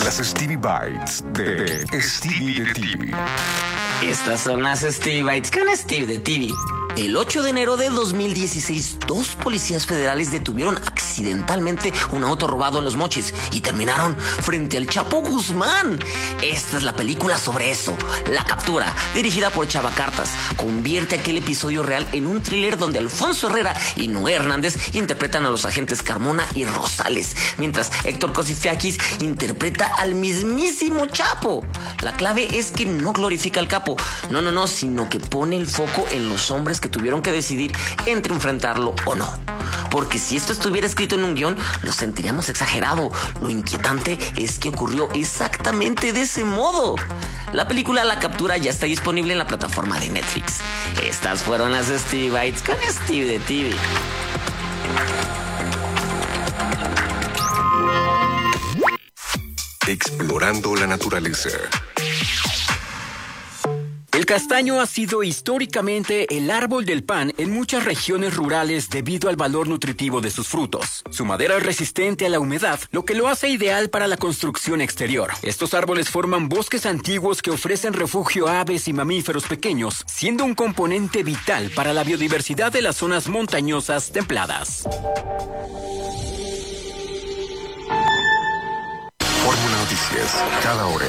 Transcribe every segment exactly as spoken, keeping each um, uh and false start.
Las Stevie Bites de Stevie de T V. Estas son las Stevie Bites con Steve de T V. El ocho de enero de dos mil dieciséis, dos policías federales detuvieron accidentalmente un auto robado en Los Mochis y terminaron frente al Chapo Guzmán. Esta es la película sobre eso. La captura, dirigida por Chava Cartas, convierte aquel episodio real en un thriller donde Alfonso Herrera y Noé Hernández interpretan a los agentes Carmona y Rosales, mientras Héctor Cosifiakis interpreta al mismísimo Chapo. La clave es que no glorifica al capo, no, no, no, sino que pone el foco en los hombres que tuvieron que decidir entre enfrentarlo o no. Porque si esto estuviera escrito en un guión, lo sentiríamos exagerado. Lo inquietante es que ocurrió exactamente de ese modo. La película La Captura ya está disponible en la plataforma de Netflix. Estas fueron las Stevie Bites con Steve de T V. Explorando la naturaleza. El castaño ha sido históricamente el árbol del pan en muchas regiones rurales debido al valor nutritivo de sus frutos. Su madera es resistente a la humedad, lo que lo hace ideal para la construcción exterior. Estos árboles forman bosques antiguos que ofrecen refugio a aves y mamíferos pequeños, siendo un componente vital para la biodiversidad de las zonas montañosas templadas. Fórmula Noticias, cada hora.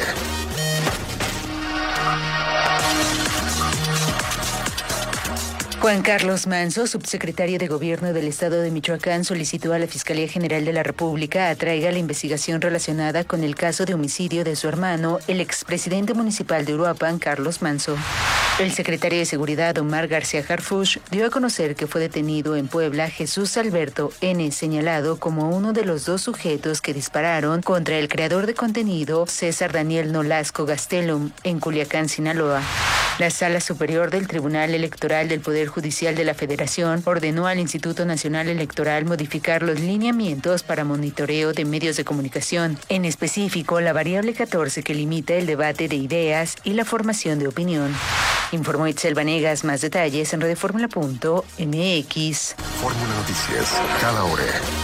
Juan Carlos Manzo, subsecretario de Gobierno del Estado de Michoacán, solicitó a la Fiscalía General de la República atraiga la investigación relacionada con el caso de homicidio de su hermano, el expresidente municipal de Uruapan, Carlos Manzo. El secretario de Seguridad, Omar García Harfuch, dio a conocer que fue detenido en Puebla Jesús Alberto N., señalado como uno de los dos sujetos que dispararon contra el creador de contenido, César Daniel Nolasco Gastelum, en Culiacán, Sinaloa. La Sala Superior del Tribunal Electoral del Poder Judicial de la Federación ordenó al Instituto Nacional Electoral modificar los lineamientos para monitoreo de medios de comunicación, en específico la variable catorce que limita el debate de ideas y la formación de opinión. Informó Itzel Vanegas. Más detalles en redefórmula punto m x. Fórmula Noticias, cada hora.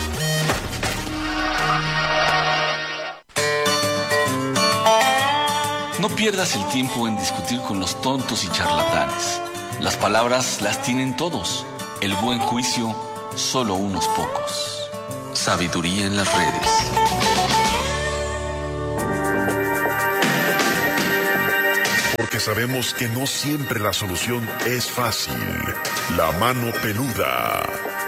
No pierdas el tiempo en discutir con los tontos y charlatanes. Las palabras las tienen todos. El buen juicio, solo unos pocos. Sabiduría en las redes. Porque sabemos que no siempre la solución es fácil. La mano peluda.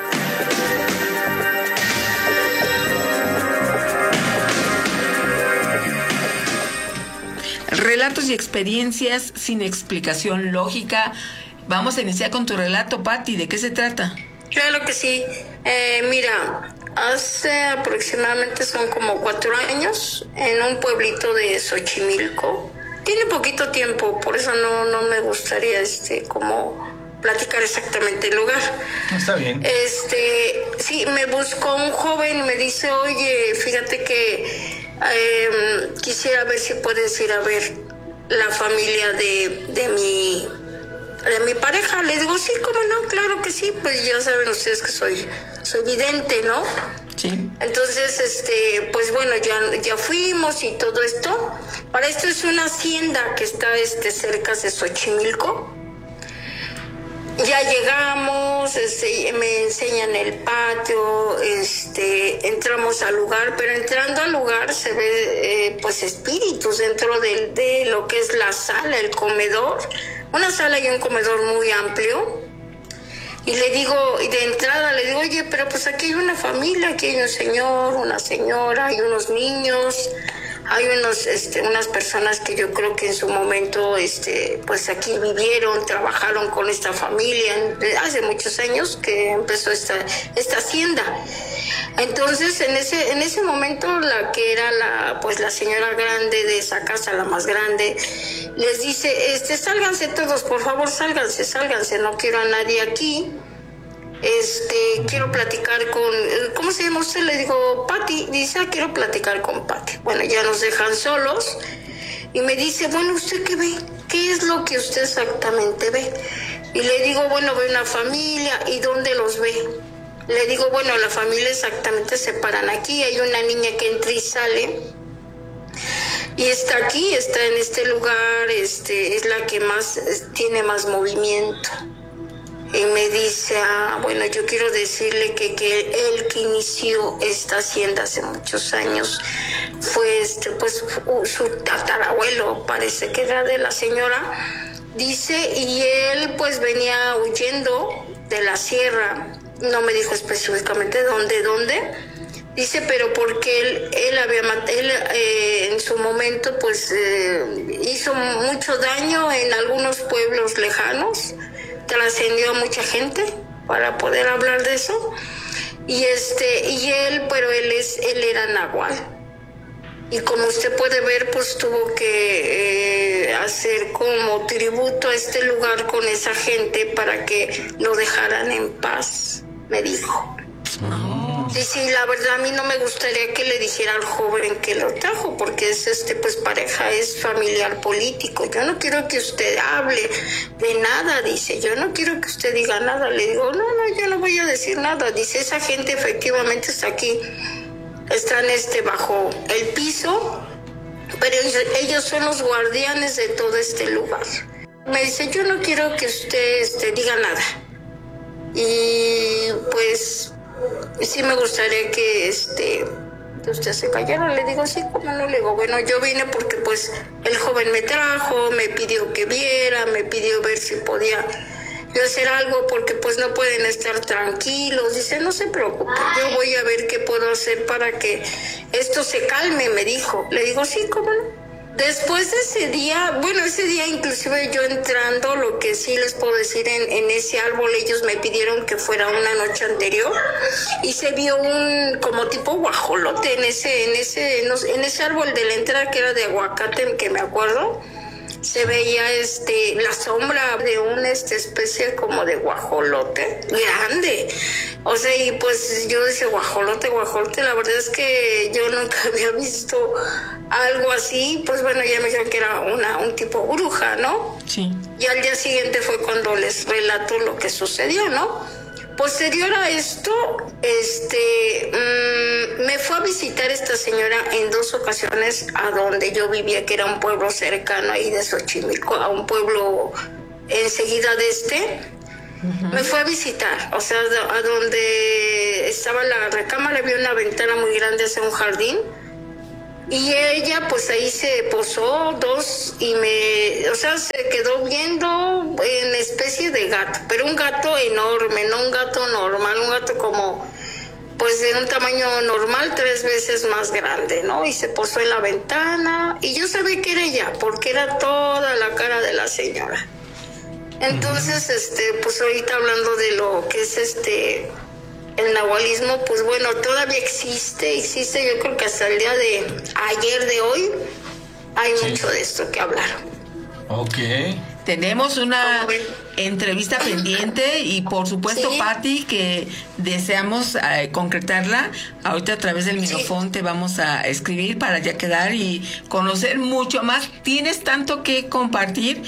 Relatos y experiencias sin explicación lógica. Vamos a iniciar con tu relato, Patti. ¿De qué se trata? Claro que sí. Eh, mira, hace aproximadamente son como cuatro años en un pueblito de Xochimilco. Tiene poquito tiempo, por eso no, no me gustaría este como platicar exactamente el lugar. Está bien. Este, sí, me buscó un joven y me dice, oye, fíjate que eh, quisiera ver si puedes ir a ver la familia de, de mi de mi pareja. Le digo, sí, cómo no, claro que sí, pues ya saben ustedes que soy, soy vidente, ¿no? Sí. Entonces, este, pues bueno, ya, ya fuimos y todo esto. Para esto es una hacienda que está este, cerca de Xochimilco. Ya llegamos, este, me enseñan el patio, este, entramos al lugar, pero entrando al lugar se ve eh, pues espíritus dentro de, de lo que es la sala, el comedor, una sala y un comedor muy amplio. Y le digo, y de entrada le digo, oye, pero pues aquí hay una familia, aquí hay un señor, una señora, hay unos niños, hay unos, este, unas personas que yo creo que en su momento, este, pues aquí vivieron, trabajaron con esta familia, hace muchos años que empezó esta, esta hacienda. Entonces, en ese, en ese momento, la que era la, pues la señora grande de esa casa, la más grande, les dice, este, sálganse todos, por favor, sálganse, sálganse, no quiero a nadie aquí. Este, quiero platicar con, ¿cómo se llama usted? Le digo, Patti. Dice, ah, quiero platicar con Patti. Bueno, ya nos dejan solos y me dice, bueno, ¿usted qué ve? ¿Qué es lo que usted exactamente ve? Y le digo, bueno, ve una familia. ¿Y dónde los ve? Le digo, bueno, la familia exactamente se paran aquí. Hay una niña que entra y sale. Y está aquí, está en este lugar, este, es la que más tiene más movimiento. Y me dice, ah, bueno, yo quiero decirle que, que él que inició esta hacienda hace muchos años fue este, pues su tatarabuelo, parece que era de la señora, dice, y él pues venía huyendo de la sierra, no me dijo específicamente dónde, dónde, dice, pero porque él, él había él eh, en su momento pues eh, hizo mucho daño en algunos pueblos lejanos, trascendió a mucha gente para poder hablar de eso, y este y él pero él es él era nahual, y como usted puede ver pues tuvo que eh, hacer como tributo a este lugar con esa gente para que lo dejaran en paz, me dijo. Sí, sí, la verdad a mí no me gustaría que le dijera al joven que lo trajo, porque es este pues pareja, es familiar político. Yo no quiero que usted hable de nada, dice, yo no quiero que usted diga nada. Le digo, no, no, yo no voy a decir nada. Dice, esa gente efectivamente está aquí, están este bajo el piso, pero ellos, ellos son los guardianes de todo este lugar. Me dice, yo no quiero que usted este, diga nada. Y pues sí me gustaría que este que usted se callara. Le digo, sí, ¿cómo no? Le digo, bueno, yo vine porque pues el joven me trajo, me pidió que viera, me pidió ver si podía yo hacer algo, porque pues no pueden estar tranquilos. Dice, no se preocupe, yo voy a ver qué puedo hacer para que esto se calme, me dijo. Le digo, sí, ¿cómo no? Después de ese día, bueno, ese día inclusive yo entrando, lo que sí les puedo decir, en, en ese árbol ellos me pidieron que fuera una noche anterior, y se vio un como tipo guajolote en ese, en ese, no, en ese árbol de la entrada que era de aguacate, que me acuerdo, se veía este la sombra de una este, especie como de guajolote grande. O sea, y pues yo decía, guajolote, guajolote, la verdad es que yo nunca había visto algo así. Pues bueno, ya me dijeron que era una, un tipo bruja, ¿no? Sí. Y al día siguiente fue cuando les relato lo que sucedió, ¿no? Posterior a esto, este, mmm, me fue a visitar esta señora en dos ocasiones a donde yo vivía, que era un pueblo cercano ahí de Xochimilco, a un pueblo enseguida de este. Uh-huh. Me fue a visitar, o sea, a donde estaba la recámara, había una ventana muy grande hacia un jardín. Y ella pues ahí se posó dos y me, o sea, se quedó viendo en especie de gato, pero un gato enorme, no un gato normal, un gato como pues de un tamaño normal, tres veces más grande, ¿no? Y se posó en la ventana y yo sabía que era ella, porque era toda la cara de la señora. Entonces, este, pues ahorita hablando de lo que es este el nahualismo, pues bueno, todavía existe, existe, yo creo que hasta el día de ayer, de hoy, hay sí. mucho de esto que hablar. Ok. Tenemos una entrevista pendiente y por supuesto, sí. Pati, que deseamos eh, concretarla. Ahorita a través del micrófono sí. te vamos a escribir para ya quedar y conocer mucho más. Tienes tanto que compartir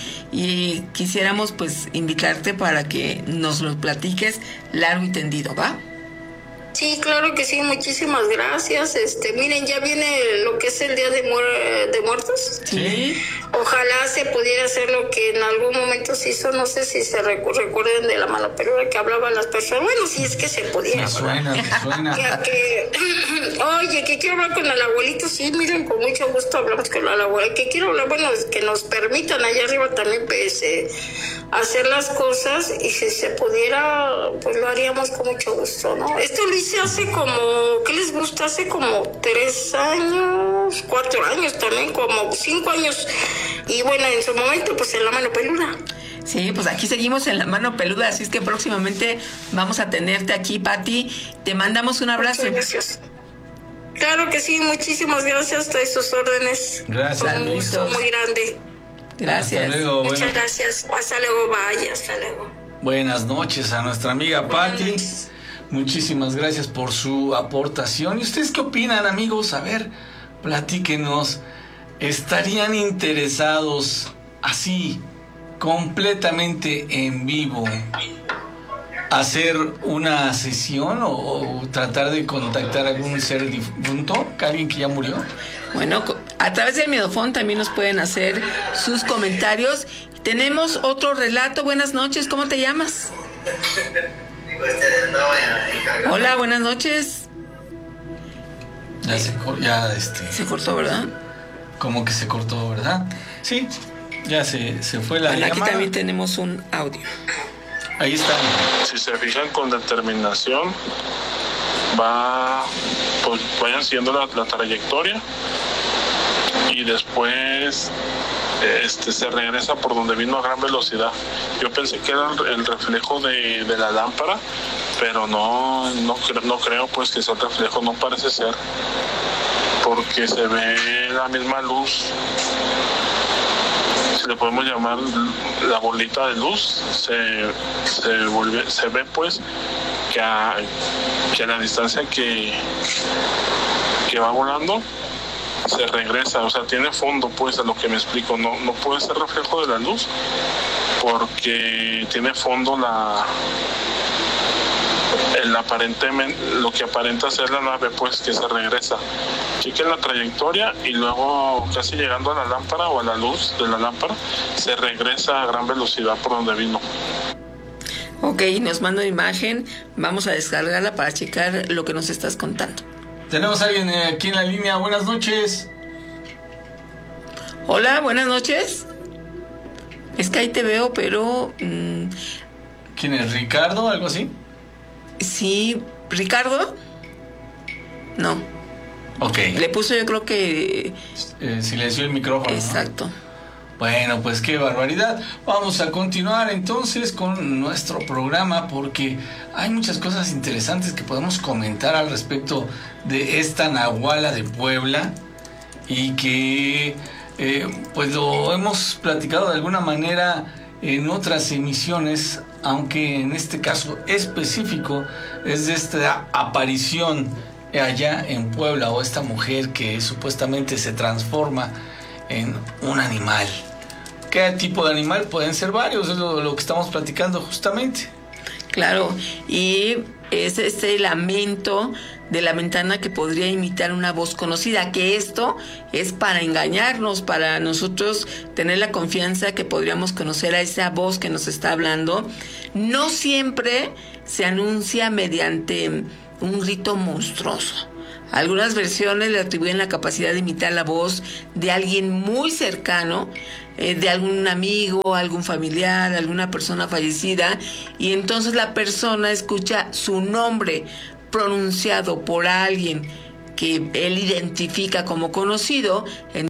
y quisiéramos pues invitarte para que nos lo platiques largo y tendido, ¿va? Sí, claro que sí, muchísimas gracias. Este, miren, ya viene lo que es el Día de, muer- de Muertos. Sí. Ojalá se pudiera hacer lo que en algún momento se hizo, no sé si se recu- recuerden de la mano peluda que hablaban las personas. Bueno, si es que se pudiera. Me suena, me suena. Que, que, oye, que quiero hablar con el abuelito, sí, miren, con mucho gusto hablamos con el abuelito. Que quiero hablar, bueno, que nos permitan allá arriba también pues, eh, hacer las cosas, y si se pudiera, pues lo haríamos con mucho gusto, ¿no? Esto lo hice hace como, ¿qué les gusta? Hace como tres años, cuatro años también, como cinco años. Y bueno, en su momento, pues en la mano peluda. Sí, pues aquí seguimos en la mano peluda, así es que próximamente vamos a tenerte aquí, Pati. Te mandamos un abrazo. Muchas gracias. Claro que sí, muchísimas gracias, estoy a sus órdenes. Gracias. Un gusto muy grande. Gracias. Hasta luego. Muchas bueno. gracias. Hasta luego, vaya, hasta luego. Buenas noches a nuestra amiga Pati. Muchísimas gracias por su aportación. ¿Y ustedes qué opinan, amigos? A ver, platíquenos. ¿Estarían interesados así, completamente en vivo, hacer una sesión o, o tratar de contactar a algún ser difunto, alguien que ya murió? Bueno, A través del Midofón también nos pueden hacer sus comentarios. Tenemos otro relato. Buenas noches, ¿cómo te llamas? Hola, buenas noches. Ya se, ya este, se cortó, ¿verdad? Como que se cortó, ¿verdad? Sí, ya se, se fue la bueno, llamada. Aquí también tenemos un audio. Ahí está. Si se fijan con determinación, va, pues vayan siguiendo la, la trayectoria y después este se regresa por donde vino a gran velocidad. Yo pensé que era el, el reflejo de, de la lámpara, pero no, no, no creo pues que sea el reflejo, no parece ser, porque se ve la misma luz, si le podemos llamar la bolita de luz, se, se, vuelve, se ve pues que a, que a la distancia que, que va volando se regresa, o sea, tiene fondo pues, a lo que me explico, no, no puede ser reflejo de la luz porque tiene fondo la el aparentemente lo que aparenta ser la nave pues que se regresa. Chequen la trayectoria y luego casi llegando a la lámpara o a la luz de la lámpara se regresa a gran velocidad por donde vino. Ok, nos manda imagen, vamos a descargarla para checar lo que nos estás contando. Tenemos a alguien aquí en la línea. Buenas noches. Hola, buenas noches. Es que ahí te veo, pero... Mmm... ¿Quién es? ¿Ricardo? ¿Algo así? Sí, ¿Ricardo? No. Ok. Le puso yo creo que... Eh, silenció el micrófono. Exacto. ¿No? Bueno, pues qué barbaridad. Vamos a continuar entonces con nuestro programa porque hay muchas cosas interesantes que podemos comentar al respecto de esta Nahuala de Puebla y que eh, pues lo hemos platicado de alguna manera en otras emisiones, aunque en este caso específico es de esta aparición allá en Puebla o esta mujer que supuestamente se transforma en un animal. ¿Qué tipo de animal? Pueden ser varios, es lo, lo que estamos platicando justamente. Claro, y es este lamento de la ventana que podría imitar una voz conocida, que esto es para engañarnos, para nosotros tener la confianza que podríamos conocer a esa voz que nos está hablando. No siempre se anuncia mediante un grito monstruoso. Algunas versiones le atribuyen la capacidad de imitar la voz de alguien muy cercano, eh, de algún amigo, algún familiar, alguna persona fallecida, y entonces la persona escucha su nombre pronunciado por alguien que él identifica como conocido. En...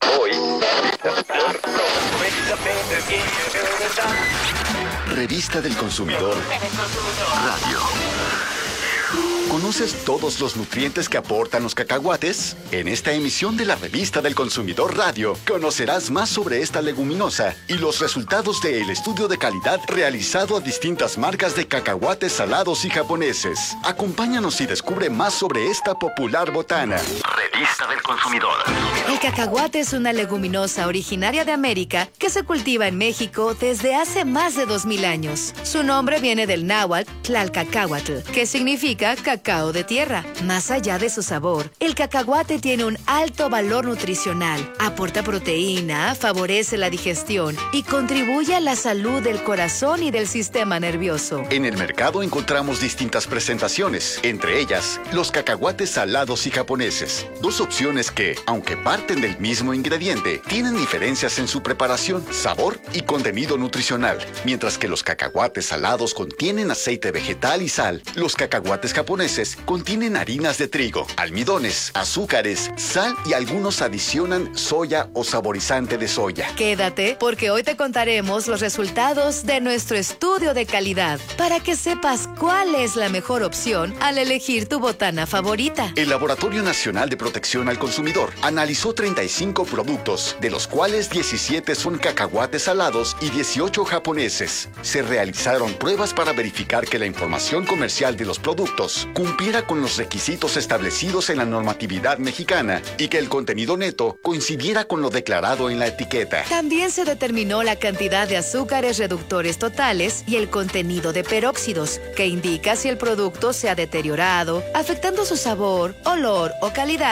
Revista del Consumidor Radio. ¿Conoces todos los nutrientes que aportan los cacahuates? En esta emisión de la Revista del Consumidor Radio, conocerás más sobre esta leguminosa y los resultados del estudio de calidad realizado a distintas marcas de cacahuates salados y japoneses. Acompáñanos y descubre más sobre esta popular botana. Revista del Consumidor. El cacahuate es una leguminosa originaria de América que se cultiva en México desde hace más de dos mil años. Su nombre viene del náhuatl Tlalcacahuatl, que significa cacao de tierra. Más allá de su sabor, el cacahuate tiene un alto valor nutricional, aporta proteína, favorece la digestión y contribuye a la salud del corazón y del sistema nervioso. En el mercado encontramos distintas presentaciones, entre ellas los cacahuates salados y japoneses, dos opciones que, aunque parten del mismo ingrediente, tienen diferencias en su preparación, sabor y contenido nutricional. Mientras que los cacahuates salados contienen aceite vegetal y sal, los cacahuates japoneses contienen harinas de trigo, almidones, azúcares, sal y algunos adicionan soya o saborizante de soya. Quédate porque hoy te contaremos los resultados de nuestro estudio de calidad para que sepas cuál es la mejor opción al elegir tu botana favorita. El Laboratorio Nacional de Protección al Consumidor analizó treinta y cinco productos, de los cuales diecisiete son cacahuates salados y dieciocho japoneses. Se realizaron pruebas para verificar que la información comercial de los productos cumpliera con los requisitos establecidos en la normatividad mexicana y que el contenido neto coincidiera con lo declarado en la etiqueta. También se determinó la cantidad de azúcares reductores totales y el contenido de peróxidos, que indica si el producto se ha deteriorado, afectando su sabor, olor o calidad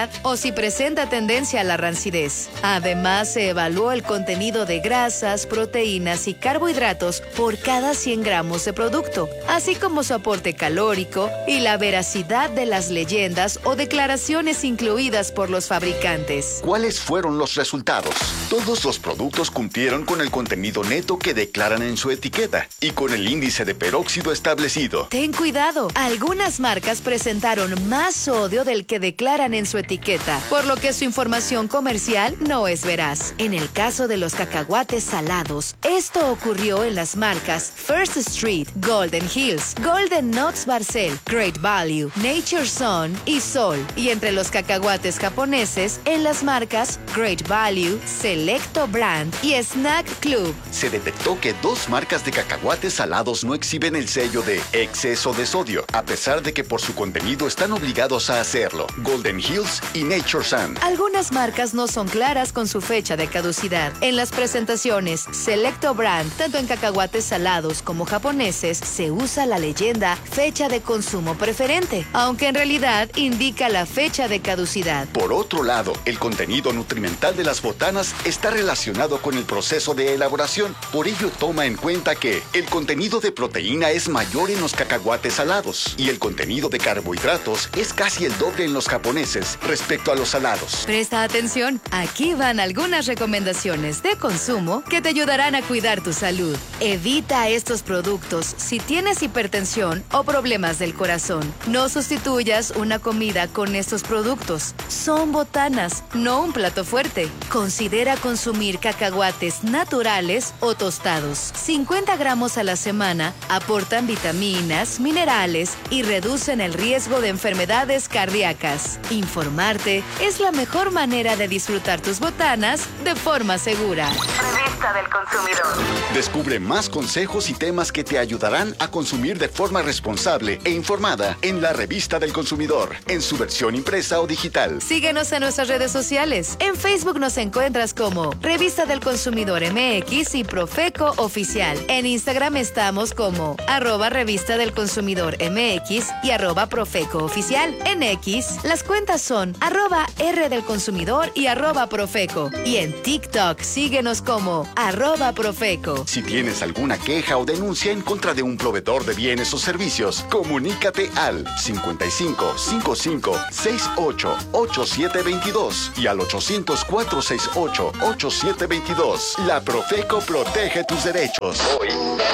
calidad o si presenta tendencia a la rancidez. Además, se evaluó el contenido de grasas, proteínas y carbohidratos por cada cien gramos de producto, así como su aporte calórico y la veracidad de las leyendas o declaraciones incluidas por los fabricantes. ¿Cuáles fueron los resultados? Todos los productos cumplieron con el contenido neto que declaran en su etiqueta y con el índice de peróxido establecido. Ten cuidado, algunas marcas presentaron más sodio del que declaran en su etiqueta, por lo que su información comercial no es veraz. En el caso de los cacahuates salados, esto ocurrió en las marcas First Street, Golden Hills, Golden Nuts Barcel, Great Value, Nature Sun y Sol. Y entre los cacahuates japoneses, en las marcas Great Value, Selecto Brand y Snack Club. Se detectó que dos marcas de cacahuates salados no exhiben el sello de exceso de sodio, a pesar de que por su contenido están obligados a hacerlo: Golden Hills y Nature Sun. Algunas marcas no son claras con su fecha de caducidad. En las presentaciones Selecto Brand, tanto en cacahuates salados como japoneses, se usa la leyenda fecha de consumo preferente, aunque en realidad indica la fecha de caducidad. Por otro lado, el contenido nutrimental de las botanas está relacionado con el proceso de elaboración. Por ello, toma en cuenta que el contenido de proteína es mayor en los cacahuates salados y el contenido de carbohidratos es casi el doble en los japoneses respecto a los salados. Presta atención, aquí van algunas recomendaciones de consumo que te ayudarán a cuidar tu salud. Evita estos productos si tienes hipertensión o problemas del corazón. No sustituyas una comida con estos productos. Son botanas, no un plato fuerte. Considera consumir cacahuates naturales o tostados. cincuenta gramos a la semana aportan vitaminas, minerales y reducen el riesgo de enfermedades cardíacas. Informarte es la mejor manera de disfrutar tus botanas de forma segura. Revista del Consumidor. Descubre más consejos y temas que te ayudarán a consumir de forma responsable e informada en la Revista del Consumidor, en su versión impresa o digital. Síguenos en nuestras redes sociales. En Facebook nos encuentras como Revista del Consumidor M X y Profeco Oficial. En Instagram estamos como arroba Revista del Consumidor M X y arroba Profeco Oficial. En X, las cuentas son arroba R del Consumidor y arroba Profeco. Y en TikTok, síguenos como arroba Profeco. Si tienes alguna queja o denuncia en contra de un proveedor de bienes o servicios, comunícate al cincuenta y cinco, cincuenta y cinco, sesenta y ocho, ochenta y siete veintidós y al ochocientos, cuatrocientos sesenta y ocho, ochenta y siete veintidós. La Profeco protege tus derechos. Hoy.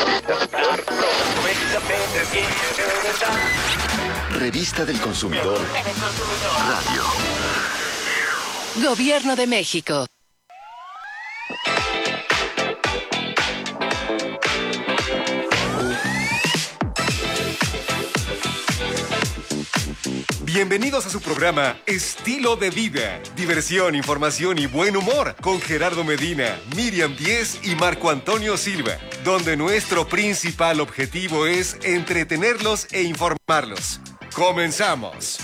Revista del Consumidor. Radio. Gobierno de México. Bienvenidos a su programa Estilo de Vida. Diversión, información y buen humor con Gerardo Medina, Miriam Díez y Marco Antonio Silva, donde nuestro principal objetivo es entretenerlos e informarlos. ¡Comenzamos!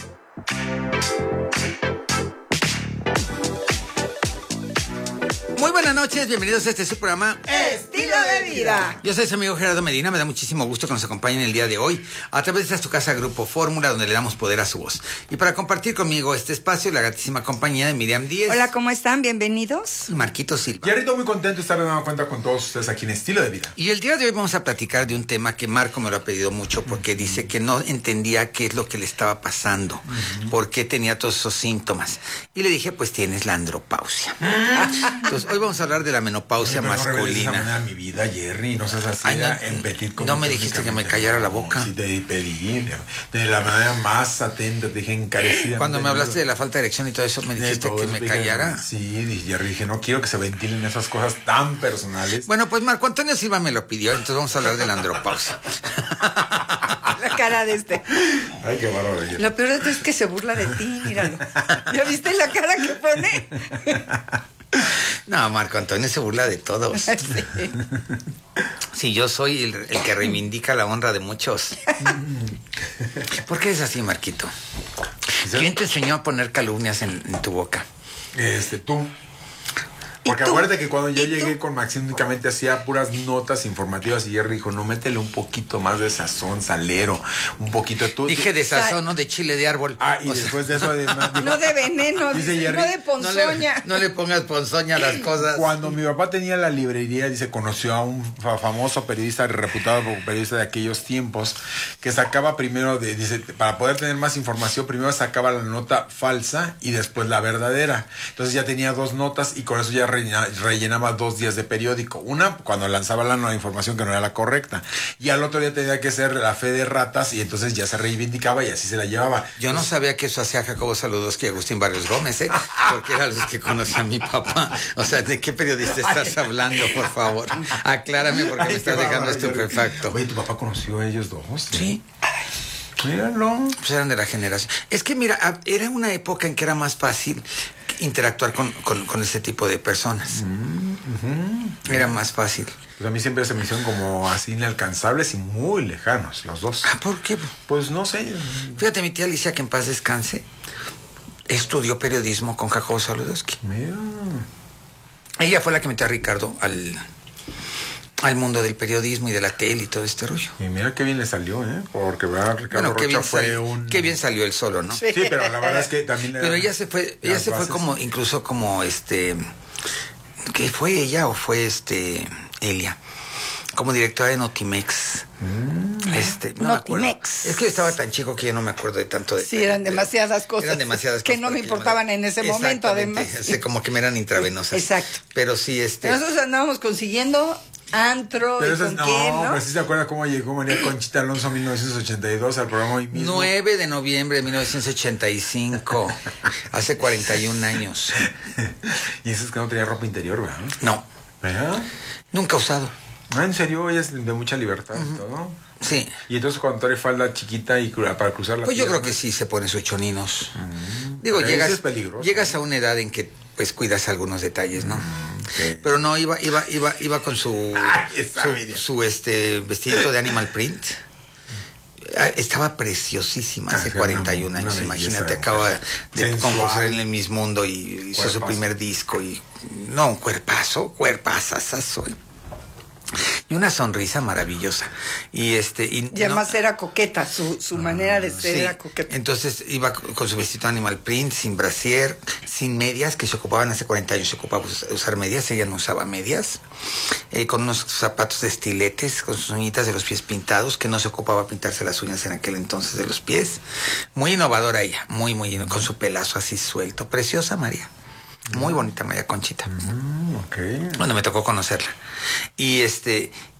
Muy buenas noches, bienvenidos a este su programa Estilo de Vida. Yo soy su amigo Gerardo Medina, me da muchísimo gusto que nos acompañen el día de hoy a través de esta tu casa Grupo Fórmula, donde le damos poder a su voz. Y para compartir conmigo este espacio, la gratísima compañía de Miriam Díez. Hola, ¿cómo están? Bienvenidos. Y Marquito Silva. Y ahorita muy contento de estar de nueva cuenta con todos ustedes aquí en Estilo de Vida. Y el día de hoy vamos a platicar de un tema que Marco me lo ha pedido mucho porque dice que no entendía qué es lo que le estaba pasando, uh-huh. por qué tenía todos esos síntomas. Y le dije, pues tienes la andropausia. Entonces, hoy vamos a hablar de la menopausia Pero masculina. No me mi vida, Jerry, no seas así. Ay, no, en petit no me dijiste que me callara la boca. Sí, te pedí de la manera más atenta, te dije encarecida. Cuando me hablaste de la falta de erección y todo eso, me dijiste que me dije, callara. Sí, Jerry, dije, no quiero que se ventilen esas cosas tan personales. Bueno, pues Marco Antonio Silva me lo pidió, entonces vamos a hablar de la andropausia. La cara de este. Ay, qué bárbaro. Lo peor de esto es que se burla de ti, míralo. ¿Ya viste la cara que pone? No, Marco Antonio se burla de todos. Sí, sí, yo soy el, el que reivindica la honra de muchos. ¿Por qué es así, Marquito? ¿Quién te enseñó a poner calumnias en, en tu boca? Este, tú. Porque tú? acuérdate que cuando yo ¿Y llegué tú? con Maxine únicamente hacía puras notas informativas y Jerry dijo, no, métele un poquito más de sazón, salero, un poquito de tú. Dije de sazón, no de chile de árbol. Ah, y después de eso además... dijo, No de veneno, Dice dice, Jerry, no de No ponzoña. le, no le pongas ponzoña a las cosas. Cuando mi papá tenía la librería, dice, conoció a un fa- famoso periodista, reputado periodista de aquellos tiempos, que sacaba primero, de, dice, para poder tener más información, primero sacaba la nota falsa y después la verdadera. Entonces ya tenía dos notas y con eso ya rellena- rellenaba dos días de periódico. Una, cuando lanzaba la, la información que no era la correcta. Y al otro día tenía que ser la fe de ratas y entonces ya se reivindicaba y así se la llevaba. Yo no sabía que eso hacía Jacobo Saludowski y Agustín Barrios Gómez, ¿eh? Porque eran los que conocía a mi papá. O sea, ¿de qué periodista estás hablando, por favor? Aclárame porque me estás dejando estupefacto. Oye, ¿tu papá conoció a ellos dos? Sí. Míralo. Pues eran de la generación. Es que mira, a- era una época en que era más fácil interactuar con, con, con ese tipo de personas. Mm, Era más fácil. Pues a mí siempre se me hicieron como así inalcanzables y muy lejanos, los dos. Ah, ¿por qué? Pues no sé. Fíjate, mi tía Alicia, que en paz descanse, estudió periodismo con Jacobo Saludowski. Mira. Ella fue la que metió a Ricardo al, al mundo del periodismo y de la tele y todo este rollo. Y mira qué bien le salió, ¿eh? Porque ¿verdad? Ricardo Bueno, qué Rocha bien, fue salió, un... qué bien salió él solo, ¿no? Sí, pero la verdad es que también... Pero ella se fue, ella las se fue bases. como, incluso como este, ¿qué fue ella o fue este, Elia? Como directora de Notimex. Mm. Este, no me acuerdo. Notimex. Es que yo estaba tan chico que yo no me acuerdo de tanto de. Sí, eran de- demasiadas cosas. Eran demasiadas que cosas. no me porque importaban en ese momento, Exactamente, además. sí, como que me eran intravenosas. Exacto. Pero sí, este. Nosotros andábamos consiguiendo antro Pero y eso es, con no, quién, ¿no? pero sí se acuerda cómo llegó María Conchita Alonso en mil novecientos ochenta y dos al programa hoy mismo. nueve de noviembre de mil novecientos ochenta y cinco. Hace cuarenta y un años. Y eso es que no tenía ropa interior, ¿verdad? No. ¿Verdad? Nunca usado. No, en serio, ella es de mucha libertad y todo. Sí. Y entonces cuando trae falda chiquita y cru- para cruzar la Pues yo pierna. creo que sí se pone sus choninos. Digo, Pero llegas, eso es peligroso. llegas a una edad en que pues cuidas algunos detalles, ¿no? Sí. Pero no, iba, iba, iba, iba con su, Ay, está su, bien. su, este vestidito de animal print. Ah, Estaba preciosísima hace Ah, cuarenta y un una años, belleza imagínate, de acaba mujer. de Sensual. concursar en el Miss Mundo y hizo su Cuerpazo. primer disco y no, un cuerpazo, cuerpazazazo. Y una sonrisa maravillosa. Y este y, Y además era coqueta, su, su manera de ser Sí. era coqueta. Entonces iba con con su vestido animal print, sin brasier, sin medias, que se ocupaban hace cuarenta años, se ocupaba us- usar medias, ella no usaba medias, eh, con unos zapatos de estiletes, con sus uñitas de los pies pintados, que no se ocupaba pintarse las uñas en aquel entonces de los pies. Muy innovadora ella, muy, muy, ino- con su pelazo así suelto. Preciosa María. Muy bonita María Conchita. Mm, ok. Bueno, me tocó conocerla. Y este,